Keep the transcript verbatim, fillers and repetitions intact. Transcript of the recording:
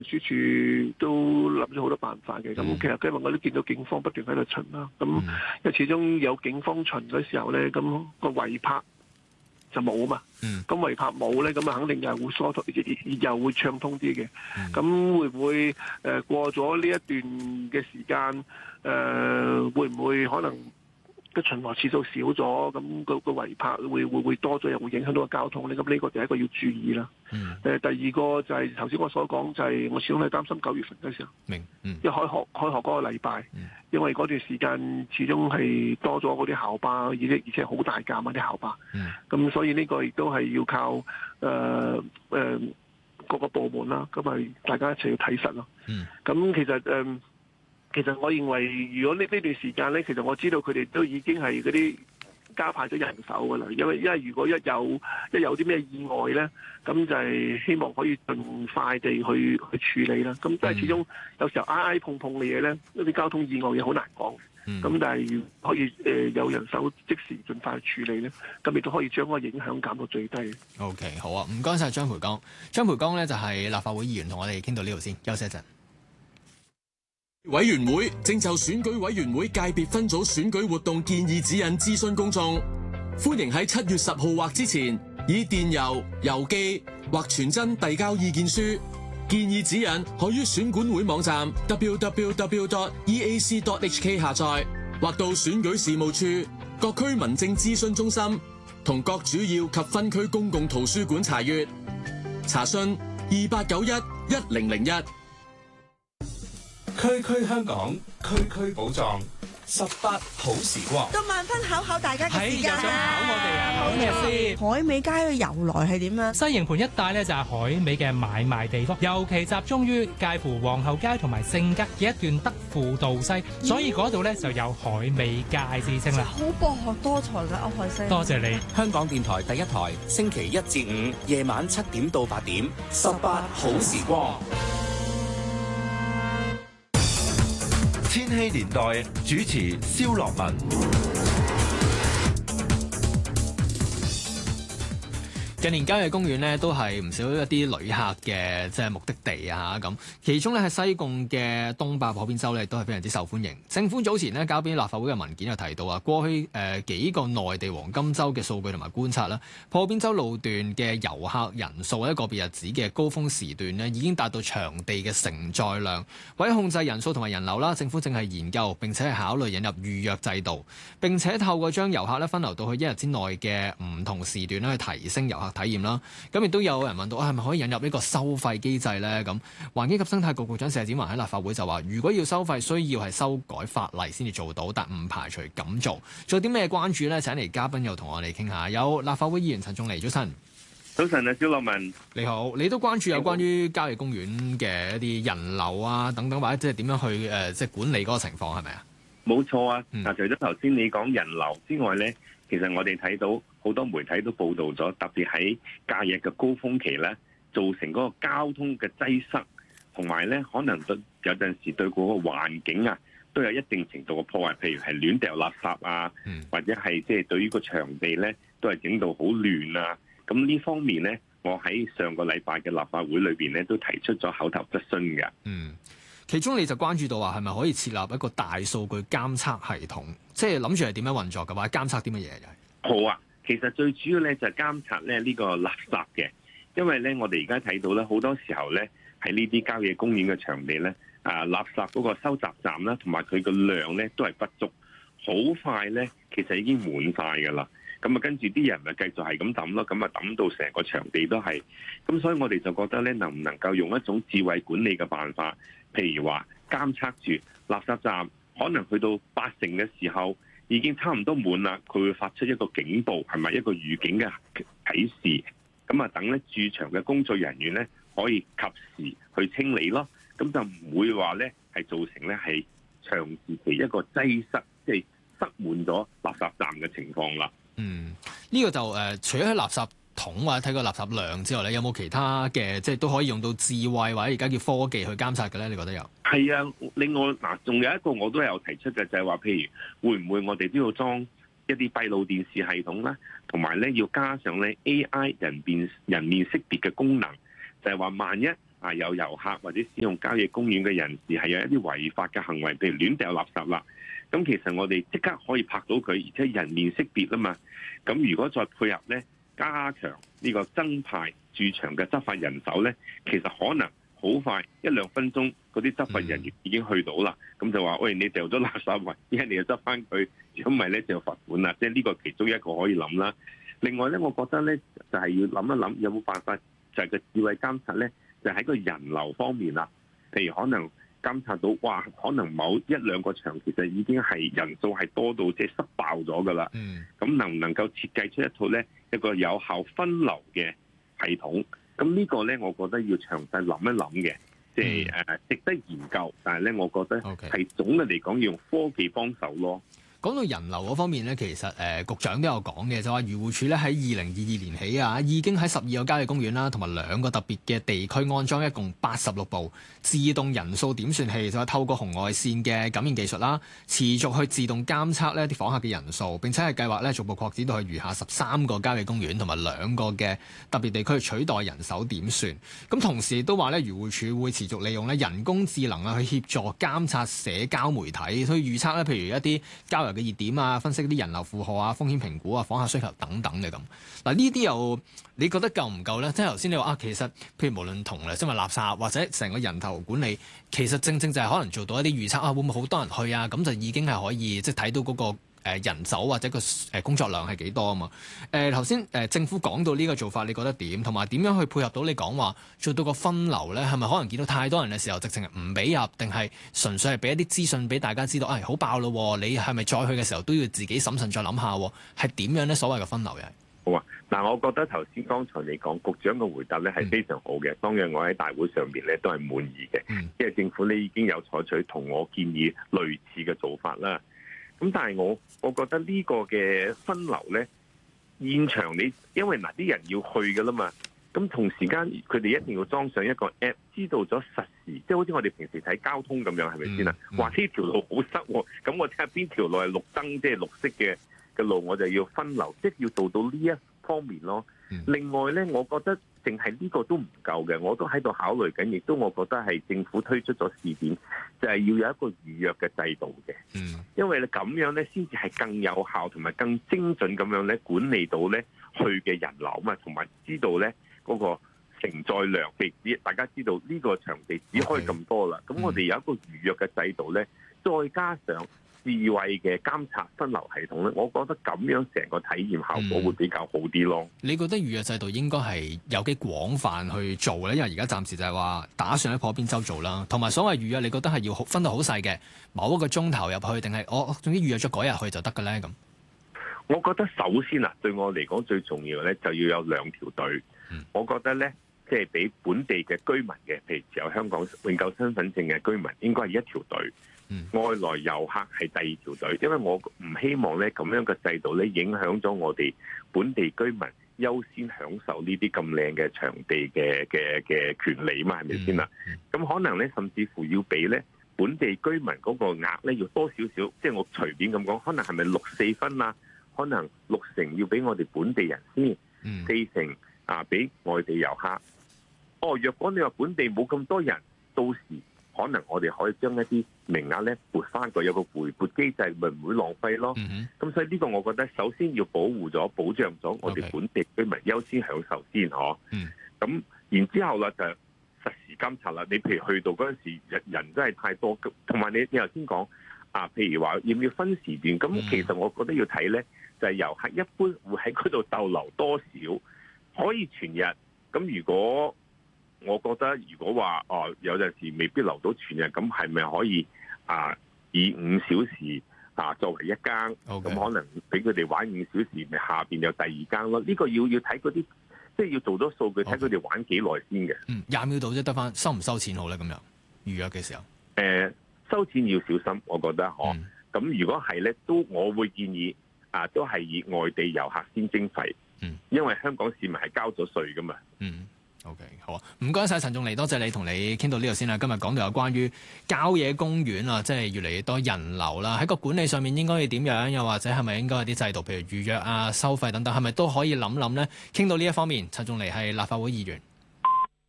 輸處都諗咗好多辦法嘅。咁其實今日我都見到警方不斷喺度巡啦。咁因為始終有警方巡嗰時候咧，咁個違泊就冇啊嘛。咁違泊冇咧，咁啊肯定又係會疏通，又會暢通啲嘅。咁、嗯、會唔會誒、呃、過咗呢一段嘅時間誒、呃，會唔會可能個巡邏次數少咗，咁個個違泊會會會多咗，又會影響到個交通咧？咁呢個第一個要注意啦。誒、嗯呃，第二個就係頭先我所講，就係我始終係擔心九月份嘅時候，明，嗯，因為開學開學嗰個禮拜，嗯、因為嗰段時間始終係多咗嗰啲校巴，而且而且好大架嘛啲校巴，咁、嗯、所以呢個亦都係要靠誒誒、呃呃、各個部門啦，咁咪大家一齊要睇實咯。咁、嗯、其實誒。呃其實我認為，如果呢呢段時間咧，其實我知道佢哋都已經係嗰啲加派咗人手噶啦。因為因為如果一有一有啲咩意外咧，咁就係希望可以盡快地去去處理啦。咁即係始終有時候挨挨碰碰嘅嘢咧，一啲交通意外嘢好難講。咁、嗯、但係如果可以誒、呃、有人手即時盡快去處理咧，咁亦都可以將嗰個影響減到最低。 OK， 好啊，唔該晒張培剛。張培剛咧就係立法會議員，同我哋傾到呢度先，休息一陣。 委員會正就選舉委員會界別分組選舉活動建議指引諮詢公眾，歡迎喺七月十號或之前以電郵、郵寄或傳真遞交意見書。建議指引可於選管會網站 double-u double-u double-u dot e a c dot h k 下載，或到選舉事務處、各區民政諮詢中心同各主要及分區公共圖書館查閱。查詢二八九一一零零一。 區區香港，區區寶藏，十八好時光。 今晚分考考大家嘅時間係又想考我哋啊！考咩先？ 海味街嘅由來係點啊？ 西營盤一帶咧就係海味嘅買賣地方，尤其集中於介乎皇后街同埋聖吉嘅一段德輔道西，嗯、所以嗰度咧就有海味街之稱啦。 好博學多才嘅歐海星， 多謝你！ 香港電台第一台，星期一至五夜晚七點到八點，十八好時光。 千禧年代主持蕭樂文。 近年郊野公園咧都係唔少一啲旅客嘅即係目的地啊咁，其中咧喺西貢嘅東壩河邊洲咧都係非常之受歡迎。政府早前咧交俾立法會嘅文件就提到啊，過去誒、呃、幾個內地黃金週嘅數據同埋觀察啦，河邊洲路段嘅遊客人數喺個別日子嘅高峰時段咧已經達到場地嘅承載量。為咗控制人數同埋人流啦，政府正係研究並且係考慮引入預約制度，並且透過將遊客咧分流到去一日之內嘅唔同時段咧去提升遊客體驗啦，咁亦都有人問到啊，係咪可以引入呢個收費機制呢？咁環境及生態局局長謝展寰喺立法會就話，如果要收費，需要係修改法例先至做到，但唔排除咁做。仲有啲咩關注呢？請嚟嘉賓又同我哋傾下。有立法會議員陳仲尼，早晨。 早晨啊，蕭樂文。 你好，你都關注有關於郊野公園嘅一啲人流啊等等，或者即係點樣去誒、呃、即係管理嗰個情況係咪啊？ 冇錯啊。嗱、 嗯， 除咗頭先你講人流之外呢，其實我哋睇到好多媒體都報道咗，特別喺假日嘅高峰期咧，造成嗰個交通嘅擠塞，同埋咧可能對有陣時對嗰個環境啊都有一定程度嘅破壞，譬如係亂掉垃圾啊，嗯、或者係即係對於個場地咧都係整到好亂啊。咁呢方面咧，我喺上個禮拜嘅立法會裏邊咧都提出咗口頭質詢嘅。 嗯，其中你就關注到話係咪可以設立一個大數據監測系統，即係諗住係點樣運作嘅話，監測啲乜嘢嘅？ 好啊，其實最主要咧就係監察咧呢個垃圾嘅，因為咧我哋而家睇到咧好多時候咧喺呢啲郊野公園嘅場地咧，啊垃圾嗰個收集站啦，同埋佢個量咧都係不足，好快咧其實已經滿晒㗎啦。咁啊跟住啲人咪繼續係咁抌咯，咁啊抌到成個場地都係。咁所以我哋就覺得咧，能唔能夠用一種智慧管理嘅辦法，譬如話監測住垃圾站，可能去到八成嘅時候，已經差唔多滿啦，佢會發出一個警報，係咪一個預警嘅提示？咁啊，等咧駐場嘅工作人員咧可以及時去清理咯。咁就唔會話咧係造成咧係長時期一個擠塞，即係塞滿咗垃圾站嘅情況啦。 嗯，呢、這個就誒、呃，除咗喺垃圾桶或者睇個垃圾量之外咧，有冇其他嘅即係都可以用到智慧或者而家叫科技去監察嘅咧？你覺得有？係啊，另外嗱，仲有一個我都有提出嘅，就係話，譬如會唔會我哋都要裝一啲閉路電視系統啦，同埋咧要加上咧 A I 人面人面識別嘅功能，就係話萬一啊有遊客或者使用郊野公園嘅人士係有一啲違法嘅行為，譬如亂掉垃圾啦，咁其實我哋即刻可以拍到佢，而且人面識別啊嘛。咁如果再配合咧，加強呢個增派駐場嘅執法人手咧，其實可能好快一兩分鐘嗰啲執法人員已經去到啦。咁、嗯、就話喂，你掉咗垃圾位，依家你就執翻佢，如果唔係咧就罰款啦。即係呢個其中一個可以諗啦。另外咧，我覺得咧就係、是、要諗一諗有冇辦法，就係個智慧監察咧，就喺、是、個人流方面啦。譬如可能監察到，哇，可能某一兩個場其實已經係人數係多到即係塞爆咗噶啦。嗯。咁能唔能夠設計出一套咧一個有效分流嘅系統？咁呢個咧，我覺得要詳細諗一諗嘅，即係誒值得研究。但係咧，我覺得係總嘅嚟講，要用科技幫手咯。 講到人流嗰方面咧，其實誒、呃、局長都有講嘅，就話漁護署咧喺二零二二年起啊，已經喺十二個郊野公園啦，同埋兩個特別嘅地區安裝一共八十六部自動人數點算器，就係透過紅外線嘅感應技術啦，持續去自動監測呢啲訪客嘅人數，並且係計劃咧逐步擴展到去餘下十三個郊野公園同埋兩個嘅特別地區取代人手點算。咁同時都話咧，漁護署會持續利用咧人工智能啊去協助監察社交媒體，去預測咧譬如一啲郊遊嘅熱點啊，分析啲人流負荷啊、風險評估啊、訪客需求等等嘅咁。嗱，呢啲又你覺得夠唔夠咧？即係頭先你話啊，其實譬如無論同嚟生物垃圾或者成個人頭管理，其實正正就係可能做到一啲預測啊，會唔會好多人去啊？咁就已經係可以即係睇到嗰個誒人手或者個誒工作量係幾多啊嘛？誒頭先誒政府講到呢個做法，你覺得點？同埋點樣去配合到你講話做到個分流咧？係咪可能見到太多人嘅時候，直情係唔俾入，定係純粹係俾一啲資訊俾大家知道？誒、哎、好爆咯！你係咪再去嘅時候都要自己審慎再諗下？係點樣咧？所謂嘅分流嘅？ 好啊！嗱，我覺得頭先剛才你講局長嘅回答咧係非常好嘅，嗯、當然我喺大會上邊咧都係滿意嘅，嗯、因為政府咧已經有採取同我建議類似嘅做法啦。咁但係我我覺得呢個嘅分流咧，現場你因為嗱啲人要去㗎啦嘛，咁同時間佢哋一定要裝上一個 app， 知道咗實時，即係好似我哋平時睇交通咁樣，係咪先啊？話呢條路好塞喎，咁我睇下邊條路係綠燈，即係綠色嘅嘅路，我就要分流，即係要做到呢一方面咯。另外咧，我覺得淨係呢個都唔夠嘅，我都喺度考慮緊，亦都我覺得係政府推出咗試點，就係、是、要有一個預約嘅制度嘅。嗯，因為你咁樣咧，先至係更有效同埋更精準咁樣咧管理到咧去嘅人流啊嘛，同埋知道咧嗰、那個承載量。譬如大家知道呢個場地只可以咁多啦，咁、okay. 我哋有一個預約嘅制度咧，再加上智慧嘅監察分流系統咧，我覺得咁樣成個體驗效果會比較好啲咯、嗯。你覺得預約制度應該係有幾廣泛去做咧？因為而家暫時就係話打算喺破邊洲做啦，同埋所謂預約，你覺得係要分到好細嘅，某一個鐘頭入去，定係我總之預約咗嗰日去就得嘅咧？咁，我覺得首先啊，對我嚟講最重要咧，就要有兩條隊。嗯、我覺得咧，即係俾本地嘅居民嘅，譬如持有香港永久身份證嘅居民，應該係一條隊。嗯、外來遊客係第二條隊，因為我唔希望咧咁樣嘅制度咧影響咗我哋本地居民優先享受呢啲咁靚嘅場地嘅嘅嘅權利嘛，係咪先啦？咁、嗯、可能咧，甚至乎要俾咧本地居民嗰個額咧要多少少，即係我隨便咁講，可能係咪六四分啊？可能六成要俾我哋本地人先，嗯、四成啊俾外地遊客。哦，若果你話本地冇咁多人，到時可能我哋可以將一啲名額咧撥翻個，有個回撥機制，咪唔會浪費咯。咁、mm hmm. 所以呢個我覺得首先要保護咗、保障咗我哋本地居民優先享受先，嗬。咁、mm. 然之後啦，就實時監察啦。你譬如去到嗰陣時，人人真係太多，同埋你你頭先講啊，譬如話要唔要分時段？咁其實我覺得要睇咧，就係、是、遊客一般會喺嗰度逗留多少，可以全日。咁如果我覺得如果話哦有陣時未必留到全日，咁係咪可以啊以五小時啊作為一間，咁 Okay. 可能俾佢哋玩五小時，咪下邊有第二間咯？呢、這個要要睇嗰啲，即係要做多數據，睇佢哋玩幾耐先嘅。嗯，廿秒到啫，得翻收唔收錢好咧？咁樣預約嘅時候，誒、呃、收錢要小心，我覺得嗬。咁、嗯、如果係咧，都我會建議啊，都係以外地遊客先徵費。嗯，因為香港市民係交咗稅噶嘛。嗯。O.K. 好啊，唔該晒陳仲尼，多謝你同你傾到呢度先啦。今日講到有關於郊野公園啊，即係越嚟越多人流啦，喺個管理上面應該要點樣，又或者係咪應該有啲制度，譬如預約啊、收費等等，係咪都可以諗諗呢？傾到呢一方面，陳仲尼係立法會議員。